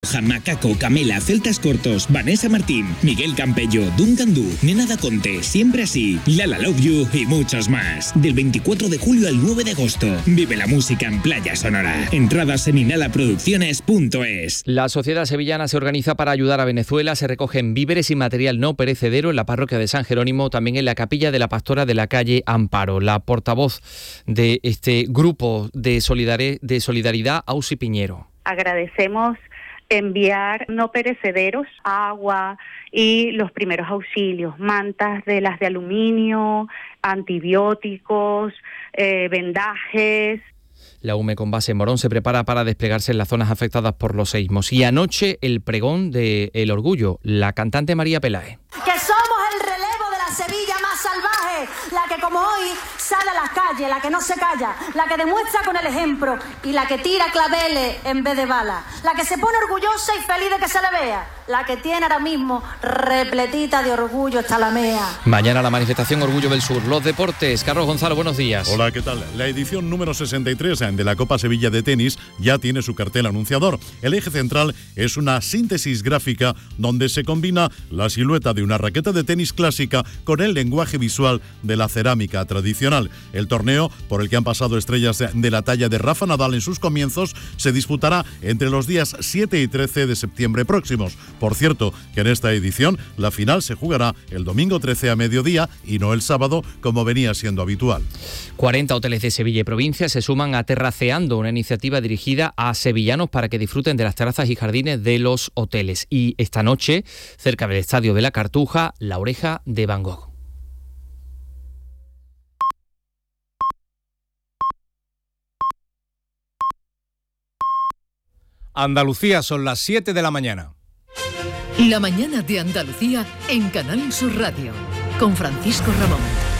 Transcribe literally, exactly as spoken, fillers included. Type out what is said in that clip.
Macaco, Camela, Celtas Cortos, Vanessa Martín, Miguel Campello, Duncan Du, Nena da Conte, Siempre Así, Lala Love You y muchos más. Del veinticuatro de julio al nueve de agosto. Vive la música en Playa Sonora. Entradas en inhalaproducciones punto es. La sociedad sevillana se organiza para ayudar a Venezuela. Se recogen víveres y material no perecedero en la parroquia de San Jerónimo, también en la capilla de la Pastora de la calle Amparo. La portavoz de este grupo de, solidar- de solidaridad, Ausi Piñero. Agradecemos enviar no perecederos, agua y los primeros auxilios, mantas de las de aluminio, antibióticos, eh, vendajes. La U M E con base en Morón se prepara para desplegarse en las zonas afectadas por los seísmos. Y anoche el pregón de El Orgullo, la cantante María Peláez. Que somos el relevo de la Sevilla más salvaje, la que como hoy sale a las calles, la que no se calla, la que demuestra con el ejemplo y la que tira claveles en vez de balas, la que se pone orgullosa y feliz de que se le vea, la que tiene ahora mismo repletita de orgullo esta Alamea. Mañana la manifestación Orgullo del Sur. Los deportes. Carlos Gonzalo, buenos días. Hola, ¿qué tal? La edición número sesenta y tres de la Copa Sevilla de Tenis ya tiene su cartel anunciador. El eje central es una síntesis gráfica donde se combina la silueta de una raqueta de tenis clásica con el lenguaje visual de la cerámica tradicional. El torneo, por el que han pasado estrellas de la talla de Rafa Nadal en sus comienzos, se disputará entre los días siete y trece de septiembre próximos. Por cierto, que en esta edición la final se jugará el domingo trece a mediodía y no el sábado, como venía siendo habitual. cuarenta hoteles de Sevilla y provincia se suman a Terraceando, una iniciativa dirigida a sevillanos para que disfruten de las terrazas y jardines de los hoteles. Y esta noche, cerca del Estadio de la Cartuja, La Oreja de Van Gogh. Andalucía, son las siete de la mañana. La mañana de Andalucía en Canal Sur Radio, con Francisco Ramón.